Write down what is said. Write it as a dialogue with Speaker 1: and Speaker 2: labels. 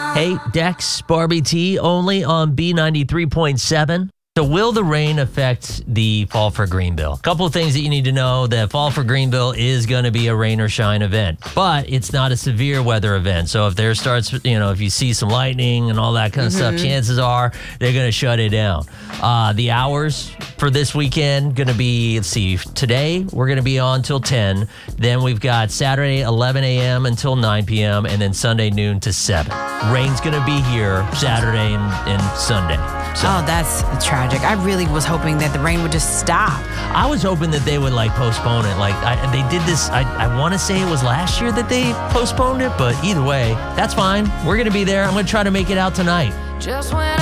Speaker 1: Hey, Dex, Barbie T, only on B93.7. So will the rain affect the Fall for Greenville? A couple of things that you need to know. That Fall for Greenville is going to be a rain or shine event, but it's not a severe weather event. So if there starts, if you see some lightning and all that kind of stuff, chances are they're going to shut it down. The hours for this weekend going to be, let's see, today we're going to be on till 10. Then we've got Saturday 11 a.m. until 9 p.m. and then Sunday noon to 7. Rain's going to be here Saturday and Sunday. So.
Speaker 2: Oh, that's tragic. I really was hoping that the rain would just stop.
Speaker 1: I was hoping that they would postpone it. They did this. I want to say it was last year that they postponed it, but either way, that's fine. We're going to be there. I'm going to try to make it out tonight. Just when